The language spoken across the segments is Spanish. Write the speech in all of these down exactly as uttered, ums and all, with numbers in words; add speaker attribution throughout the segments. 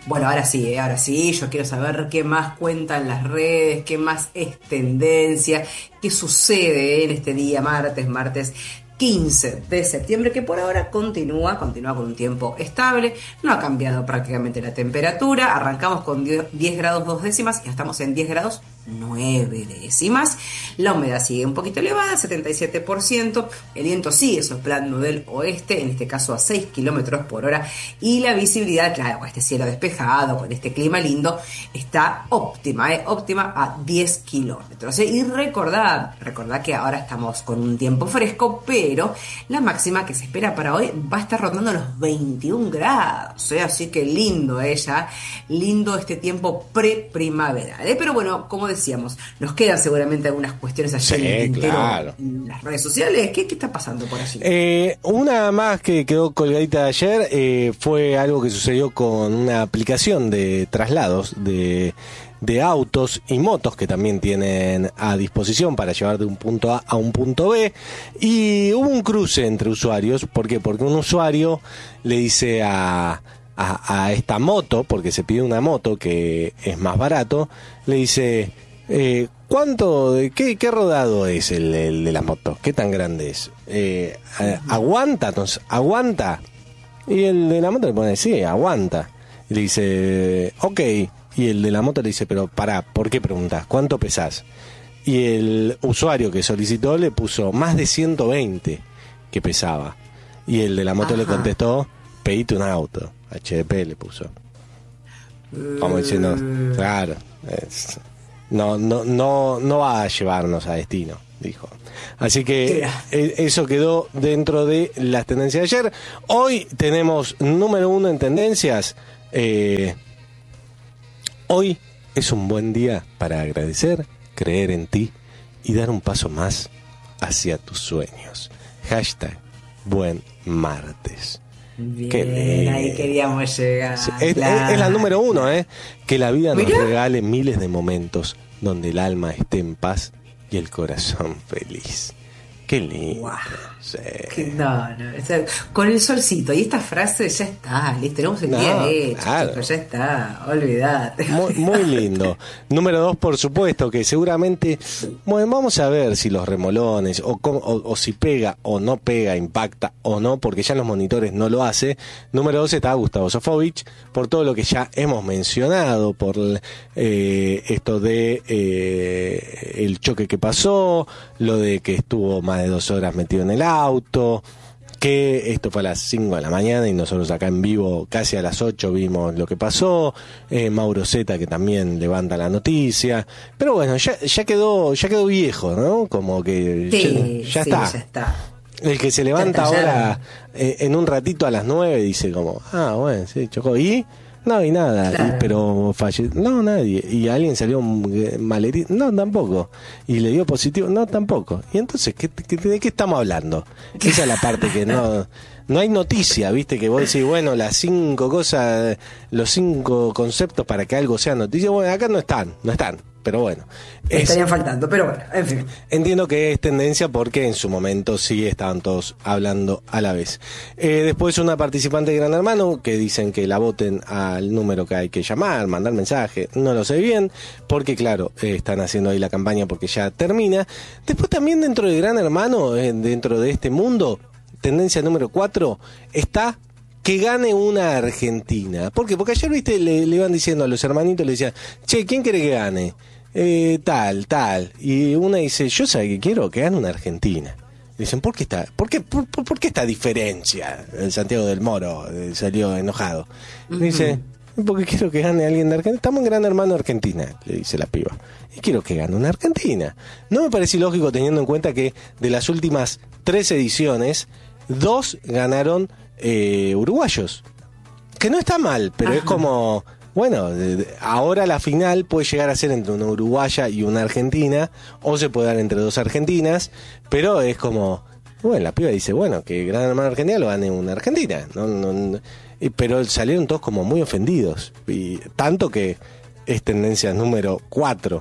Speaker 1: Bueno, ahora sí, ¿eh? Ahora sí, yo quiero saber qué más cuentan las redes, qué más es tendencia, qué sucede en este día martes, martes quince de septiembre, que por ahora continúa, continúa con un tiempo estable, no ha cambiado prácticamente la temperatura, arrancamos con diez grados dos décimas y estamos en diez grados nueve décimas, la humedad sigue un poquito elevada, setenta y siete por ciento, el viento sigue soplando del oeste, en este caso a seis kilómetros por hora, y la visibilidad, claro, con este cielo despejado, con este clima lindo, está óptima, ¿eh? óptima a diez kilómetros, ¿eh? Y recordad, recordad que ahora estamos con un tiempo fresco, pero la máxima que se espera para hoy va a estar rondando los veintiún grados, ¿eh? Así que lindo ella, ¿eh? Lindo este tiempo pre-primaveral, ¿eh? Pero bueno, como decíamos, nos quedan seguramente algunas cuestiones allí
Speaker 2: sí,
Speaker 1: en el tintero,
Speaker 2: claro.
Speaker 1: en las redes sociales. ¿Qué, qué está pasando por allí?
Speaker 2: Eh, una más que quedó colgadita de ayer eh, fue algo que sucedió con una aplicación de traslados de, de autos y motos que también tienen a disposición para llevar de un punto A a un punto B, y hubo un cruce entre usuarios. ¿Por qué? Porque un usuario le dice a... A, a esta moto, porque se pide una moto que es más barato, le dice, eh, ¿cuánto, qué, qué rodado es el, el de la moto? ¿Qué tan grande es? Eh, ¿Aguanta? Entonces, ¿aguanta? Y el de la moto le pone, sí, aguanta. Y le dice, ok. Y el de la moto le dice, pero pará, ¿por qué preguntás? ¿Cuánto pesás? Y el usuario que solicitó le puso más de ciento veinte que pesaba. Y el de la moto Ajá. le contestó, pedite un auto. H D P le puso. Como diciendo, claro, es, no, no, no, no va a llevarnos a destino, dijo. Así que eso quedó dentro de las tendencias de ayer. Hoy tenemos número uno en tendencias. Eh, hoy es un buen día para agradecer, creer en ti y dar un paso más hacia tus sueños. Hashtag buen martes.
Speaker 1: Bien, Qué ahí queríamos llegar.
Speaker 2: Sí, es, claro. es, es la número uno, ¿eh? Que la vida nos ¿Mira? regale miles de momentos donde el alma esté en paz y el corazón feliz. Qué lindo. Wow. Sí.
Speaker 1: No, no, o sea, con el solcito y esta frase ya está, listo, tenemos el
Speaker 2: no,
Speaker 1: día hecho,
Speaker 2: claro.
Speaker 1: chicos, ya está, olvidate.
Speaker 2: Muy, muy lindo. Número dos, por supuesto, que seguramente, bueno, vamos a ver si los remolones, o, o, o si pega o no pega, impacta o no, porque ya en los monitores no lo hace. Número dos está Gustavo Sofovich, por todo lo que ya hemos mencionado, por eh, esto de eh, el choque que pasó, lo de que estuvo más de dos horas metido en el auto, que esto fue a las cinco de la mañana y nosotros acá en vivo casi a las ocho vimos lo que pasó, eh, Mauro Zeta que también levanta la noticia, pero bueno, ya, ya quedó ya quedó viejo, ¿no? Como que
Speaker 1: sí,
Speaker 2: ya, ya,
Speaker 1: sí,
Speaker 2: está.
Speaker 1: ya está.
Speaker 2: El que se levanta ahora eh, en un ratito a las nueve dice como, ah, bueno, sí, chocó, y no, y nada, claro. y, pero falleció, no, nadie, y alguien salió malherido, no, tampoco, y le dio positivo, no, tampoco, y entonces, ¿qué, qué, ¿de qué estamos hablando? Esa es la parte que no, no hay noticia, viste, que vos decís, bueno, las cinco cosas, los cinco conceptos para que algo sea noticia, bueno, acá no están, no están. Pero bueno,
Speaker 1: estarían es, faltando, pero bueno, en fin.
Speaker 2: Entiendo que es tendencia porque en su momento sí estaban todos hablando a la vez. Eh, después una participante de Gran Hermano que dicen que la voten al número que hay que llamar, mandar mensaje, no lo sé bien, porque claro, eh, están haciendo ahí la campaña porque ya termina. Después también dentro de Gran Hermano, eh, dentro de este mundo, tendencia número cuatro, está que gane una Argentina. ¿Por qué? Porque ayer, viste, le, le iban diciendo a los hermanitos, le decían, che, ¿quién quiere que gane? Eh, tal, tal. Y una dice, yo sabe que quiero que gane una Argentina. Dicen, ¿por qué está, por qué, por, por qué esta diferencia? El Santiago del Moro eh, salió enojado. Uh-huh. Dice, porque quiero que gane alguien de Argentina. Estamos en Gran Hermano Argentina, le dice la piba. Y quiero que gane una Argentina. No me parece ilógico teniendo en cuenta que de las últimas tres ediciones, dos ganaron eh, uruguayos. Que no está mal, pero Ajá. es como... Bueno, ahora la final puede llegar a ser entre una uruguaya y una argentina, o se puede dar entre dos argentinas, pero es como, bueno, la piba dice, bueno, que Gran Hermano Argentina lo gane una argentina, no, no, no, pero salieron todos como muy ofendidos, y tanto que es tendencia número cuatro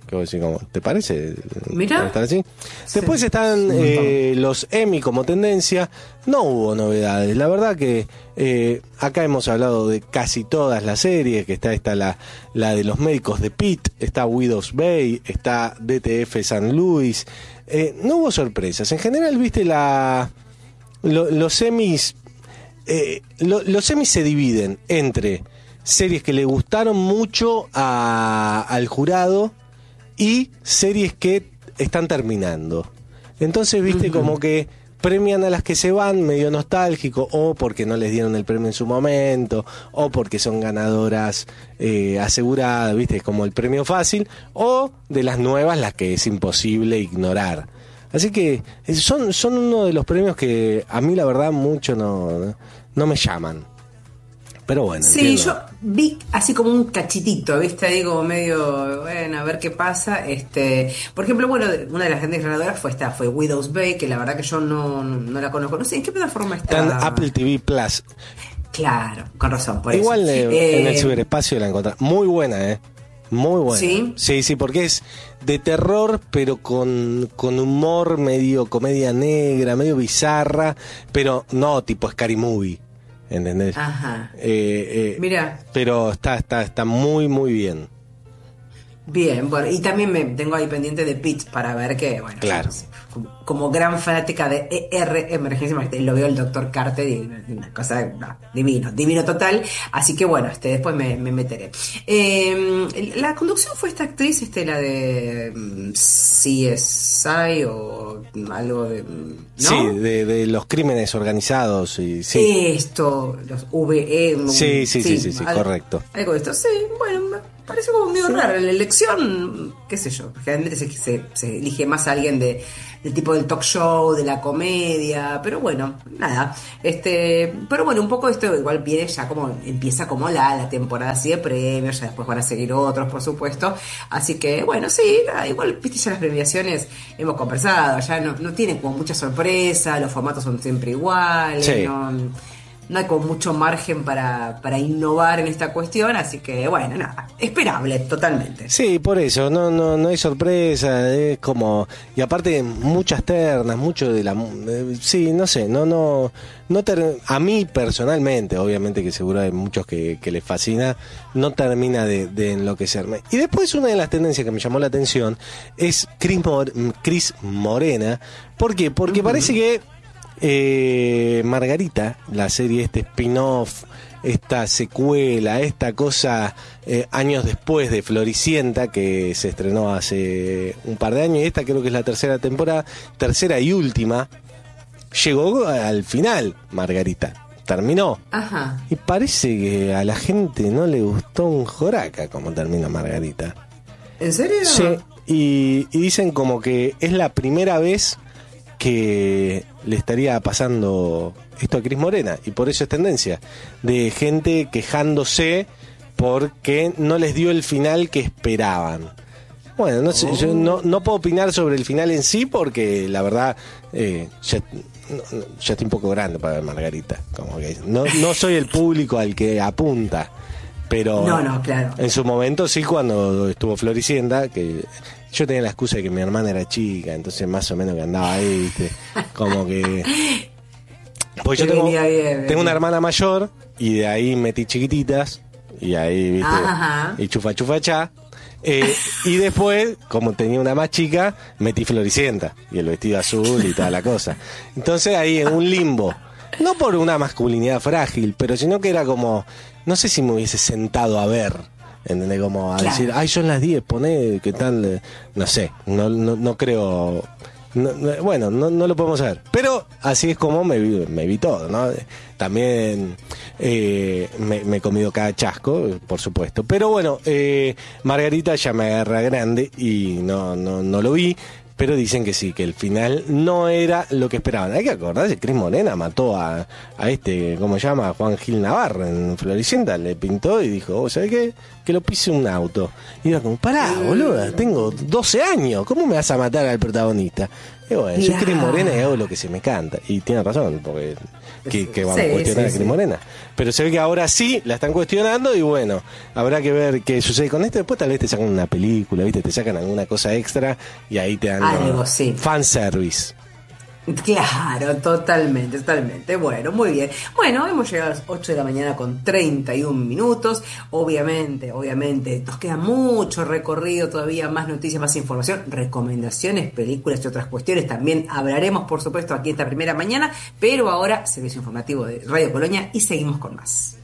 Speaker 2: Que vos decís, como, ¿te parece?
Speaker 1: Mira.
Speaker 2: ¿Estar así?
Speaker 1: Sí.
Speaker 2: Después están eh, los Emmy como tendencia. No hubo novedades. La verdad que eh, acá hemos hablado de casi todas las series. Que está esta la, la de los médicos de Pitt, está Widow's Bay, está D T F San Luis. Eh, no hubo sorpresas. En general, viste, la lo, los Emmys. Eh, lo, los Emmys se dividen entre series que le gustaron mucho a, al jurado y series que están terminando. Entonces, viste, uh-huh. como que premian a las que se van medio nostálgico, o porque no les dieron el premio en su momento, o porque son ganadoras eh, aseguradas, viste, como el premio fácil, o de las nuevas, las que es imposible ignorar. Así que son, son uno de los premios que a mí la verdad mucho no, no me llaman. Pero bueno,
Speaker 1: sí, entiendo. Yo vi así como un cachitito, ¿viste? Ahí como medio, bueno, a ver qué pasa. Este, por ejemplo, bueno, una de las grandes ganadoras fue esta, fue Widow's Bay, que la verdad que yo no, no, no la conozco. No sé, ¿en qué plataforma está?
Speaker 2: Está en Apple T V Plus.
Speaker 1: Claro, con razón, por
Speaker 2: Igual
Speaker 1: eso.
Speaker 2: Eh,
Speaker 1: eh,
Speaker 2: en el ciberespacio la encontrás. Muy buena, ¿eh? Muy buena.
Speaker 1: ¿Sí?
Speaker 2: Sí, sí, porque es de terror, pero con, con humor medio comedia negra, medio bizarra, pero no tipo Scary Movie. ¿Entendés?
Speaker 1: Ajá.
Speaker 2: Eh, eh,
Speaker 1: Mira.
Speaker 2: Pero está, está, está muy, muy bien.
Speaker 1: Bien, bueno, y también me tengo ahí pendiente de Pitt para ver que, bueno,
Speaker 2: claro.
Speaker 1: como, como gran fanática de E R Emergencia, lo veo el doctor Carter y una cosa no, divino, divino total, así que bueno, este después me, me meteré. Eh, la conducción fue esta actriz, este la de C S I o algo de, ¿no?
Speaker 2: Sí, de, de los crímenes organizados y sí.
Speaker 1: Esto, los V E.
Speaker 2: Sí, sí, sí, sí, sí, sí,
Speaker 1: algo,
Speaker 2: correcto.
Speaker 1: Algo de esto, sí, bueno, parece como medio sí. raro la elección, qué sé yo, generalmente se, se, se elige más a alguien de, del tipo del talk show, de la comedia, pero bueno, nada, este, pero bueno, un poco esto igual viene ya como, empieza como la, la temporada así de premios, ya después van a seguir otros, por supuesto, así que bueno, sí, nada, igual, viste, ya las premiaciones hemos conversado, ya no, no tienen como mucha sorpresa, los formatos son siempre iguales,
Speaker 2: sí.
Speaker 1: no... No hay como mucho margen para, para innovar en esta cuestión, así que bueno, nada, esperable totalmente.
Speaker 2: Sí, por eso, no no no hay sorpresa, es como, y aparte muchas ternas, mucho de la, eh, sí, no sé, no no no ter, a mí personalmente, obviamente que seguro hay muchos que, que les fascina, no termina de, de enloquecerme. Y después una de las tendencias que me llamó la atención es Cris, Mor, Cris Morena, ¿por qué? Porque uh-huh. parece que Eh, Margarita, la serie, este spin-off, esta secuela, esta cosa eh, años después de Floricienta, que se estrenó hace un par de años, y esta creo que es la tercera temporada, tercera y última, llegó al final. Margarita terminó.
Speaker 1: Ajá.
Speaker 2: Y parece que a la gente no le gustó un joraca como termina Margarita.
Speaker 1: ¿En serio?
Speaker 2: Sí, y, y dicen como que es la primera vez que le estaría pasando esto a Cris Morena, y por eso es tendencia de gente quejándose porque no les dio el final que esperaban. Bueno, no sé, oh. yo no, no puedo opinar sobre el final en sí porque la verdad eh, ya, no, ya estoy un poco grande para ver Margarita, como que no, no soy el público al que apunta, pero
Speaker 1: no, no, claro.
Speaker 2: En su momento sí, cuando estuvo Floricienta, que yo tenía la excusa de que mi hermana era chica, entonces más o menos que andaba ahí, ¿viste? Como que... Pues yo tengo, bien, tengo una hermana mayor y de ahí metí chiquititas y ahí, ¿viste? Ajá. Y chufa chufa cha. Eh, y después, como tenía una más chica, metí Floricienta y el vestido azul y toda la cosa. Entonces ahí en un limbo. No por una masculinidad frágil, pero sino que era como... No sé si me hubiese sentado a ver... ¿Entendés? Como a claro. decir, ay, son las diez, poné, ¿qué tal? No sé, no, no, no creo... No, no, bueno, no, no lo podemos saber. Pero así es como me vi, me vi todo, ¿no? También eh, me, me he comido cada chasco, por supuesto. Pero bueno, eh, Margarita ya me agarra grande y no, no, no lo vi. Pero dicen que sí, que el final no era lo que esperaban. Hay que acordarse, Cris Morena mató a, a este, ¿cómo se llama? Juan Gil Navarro en Floricienta, le pintó y dijo, oh, ¿sabes qué? Que lo pise un auto. Y era como, pará, boluda, tengo doce años, ¿cómo me vas a matar al protagonista? Y bueno, soy
Speaker 1: Claro.
Speaker 2: Cris Morena y hago lo que se me canta. Y tiene razón, porque que, que van
Speaker 1: Sí,
Speaker 2: a cuestionar
Speaker 1: sí,
Speaker 2: a Cris
Speaker 1: sí.
Speaker 2: Morena. Pero se ve que ahora sí la están cuestionando y bueno, habrá que ver qué sucede con esto. Después tal vez te sacan una película, ¿viste? Te sacan alguna cosa extra y ahí te dan
Speaker 1: Algo,
Speaker 2: los
Speaker 1: sí.
Speaker 2: fanservice.
Speaker 1: Claro, totalmente, totalmente. Bueno, muy bien. Bueno, hemos llegado a las ocho de la mañana con treinta y un minutos. Obviamente, obviamente, nos queda mucho recorrido, todavía más noticias, más información, recomendaciones, películas y otras cuestiones. También hablaremos, por supuesto, aquí esta primera mañana, pero ahora servicio informativo de Radio Colonia y seguimos con más.